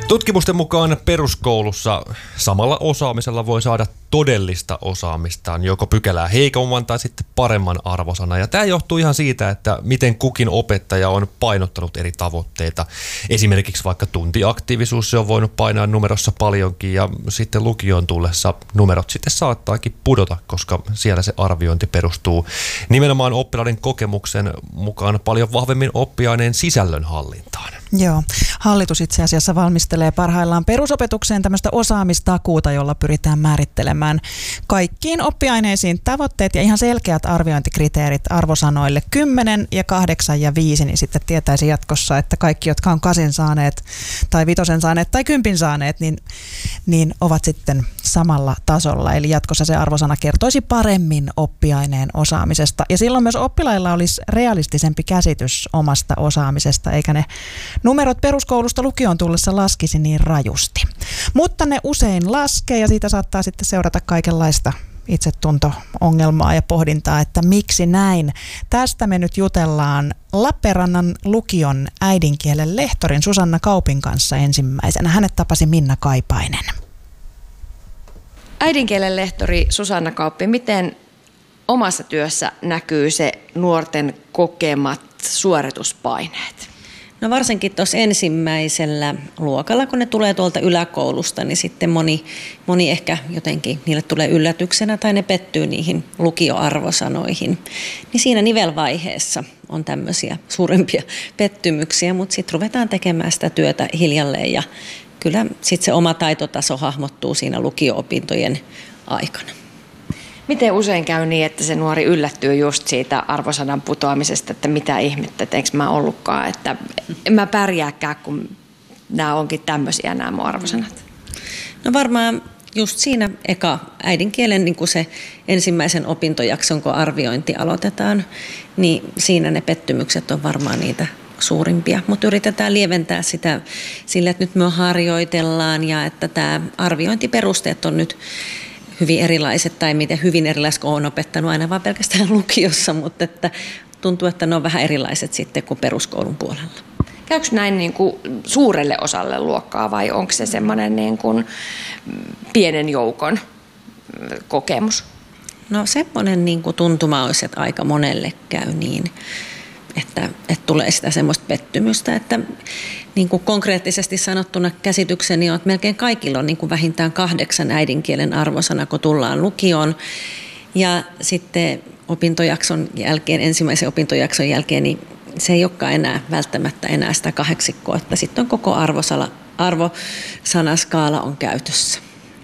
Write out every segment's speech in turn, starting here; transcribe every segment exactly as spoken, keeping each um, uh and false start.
Tutkimusten mukaan peruskoulussa samalla osaamisella voi saada todellista osaamistaan, joko pykälää heikomman tai sitten paremman arvosana. Ja tämä johtuu ihan siitä, että miten kukin opettaja on painottanut eri tavoitteita. Esimerkiksi vaikka tuntiaktiivisuus, se on voinut painaa numerossa paljonkin ja sitten lukioon tullessa numerot sitten saattaakin pudota, koska siellä se arviointi perustuu nimenomaan oppilaiden kokemuksen mukaan paljon vahvemmin oppiaineen sisällön hallintaan. Joo, hallitus itse asiassa valmistelee parhaillaan perusopetukseen tämmöistä osaamistakuuta, jolla pyritään määrittelemään kaikkiin oppiaineisiin tavoitteet ja ihan selkeät arviointikriteerit arvosanoille kymmenen ja kahdeksan ja viisi, niin sitten tietäisi jatkossa, että kaikki, jotka on kasin saaneet tai vitosen saaneet tai kympin saaneet, niin, niin ovat sitten samalla tasolla. Eli jatkossa se arvosana kertoisi paremmin oppiaineen osaamisesta. Ja silloin myös oppilailla olisi realistisempi käsitys omasta osaamisesta, eikä ne numerot peruskoulusta lukioon tullessa laskisi niin rajusti. Mutta ne usein laskee ja siitä saattaa sitten seurata kaikenlaista itsetunto-ongelmaa ja pohdintaa, että miksi näin. Tästä me nyt jutellaan Lappeenrannan lukion äidinkielen lehtorin Susanna Kaupin kanssa ensimmäisenä. Hänet tapasi Minna Kaipainen. Äidinkielen lehtori Susanna Kauppi, miten omassa työssä näkyy se nuorten kokemat suorituspaineet? No varsinkin tuossa ensimmäisellä luokalla, kun ne tulee tuolta yläkoulusta, niin sitten moni, moni ehkä jotenkin niille tulee yllätyksenä tai ne pettyy niihin lukioarvosanoihin. Niin siinä nivelvaiheessa on tämmöisiä suurempia pettymyksiä, mutta sitten ruvetaan tekemään sitä työtä hiljalleen ja kyllä sitten se oma taitotaso hahmottuu siinä lukio-opintojen aikana. Miten usein käy niin, että se nuori yllättyy just siitä arvosanan putoamisesta, että mitä ihmettä, että eikö mä ollutkaan, että en mä pärjääkään, kun nämä onkin tämmöisiä nämä mun arvosanat? No varmaan just siinä eka äidinkielen niin kuin se ensimmäisen opintojakson, kun arviointi aloitetaan, niin siinä ne pettymykset on varmaan niitä suurimpia, mutta yritetään lieventää sitä sillä, että nyt me harjoitellaan ja että tämä arviointiperusteet on nyt hyvin erilaiset tai miten hyvin erilaiset, kun olen opettanut aina vaan pelkästään lukiossa, mutta että tuntuu, että ne on vähän erilaiset sitten kuin peruskoulun puolella. Käykö näin niin kuin suurelle osalle luokkaa vai onko se semmoinen niin kuin pienen joukon kokemus? No semmoinen niin kuin tuntuma olisi, että aika monelle käy niin, että, että tulee sitä semmoista pettymystä, että niin kuin konkreettisesti sanottuna käsitykseni on, että melkein kaikilla on niin kuin vähintään kahdeksan äidinkielen arvosana, kun tullaan lukioon. Ja sitten opintojakson jälkeen, ensimmäisen opintojakson jälkeen, niin se ei olekaan enää välttämättä enää sitä kahdeksikkoa, että sitten on koko arvosala, arvosanaskaala on käytössä.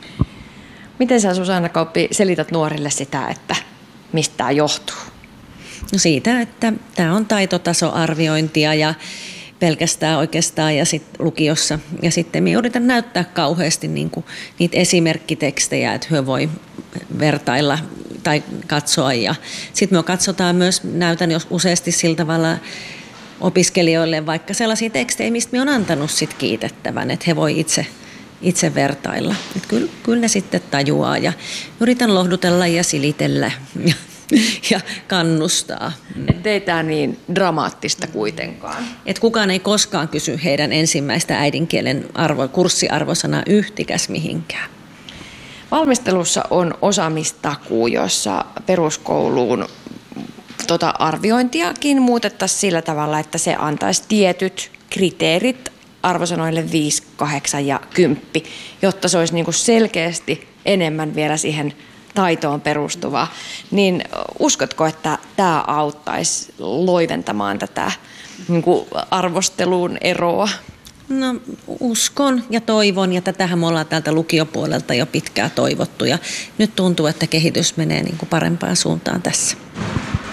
Miten sä, Susanna Kauppi, selität nuorille sitä, että mistä tämä johtuu? No siitä, että tämä on taitotasoarviointia ja pelkästään oikeastaan ja sitten lukiossa. Ja sitten me yritän näyttää kauheasti niin kuin niitä esimerkkitekstejä, että he voi vertailla tai katsoa. Ja sitten me katsotaan myös, näytän jos useasti sillä tavalla opiskelijoille vaikka sellaisia tekstejä, mistä me on antanut sit kiitettävän, että he voi itse, itse vertailla. Että kyllä, kyllä ne sitten tajuaa ja yritän lohdutella ja silitellä ja kannustaa. Ettei tämä niin dramaattista kuitenkaan. Et kukaan ei koskaan kysy heidän ensimmäistä äidinkielen arvo, kurssiarvosanaa yhtikäs mihinkään. Valmistelussa on osaamistakuu, jossa peruskouluun tota arviointiakin muutettaisiin sillä tavalla, että se antaisi tietyt kriteerit arvosanoille viisi, kahdeksan ja kymmenen, jotta se olisi niinku selkeästi enemmän vielä siihen taitoon perustuva, niin uskotko, että tämä auttaisi loiventamaan tätä niin kuin arvostelun eroa? No uskon ja toivon, ja tätähän me ollaan täältä lukiopuolelta jo pitkään toivottu, ja nyt tuntuu, että kehitys menee niin kuin parempaan suuntaan tässä.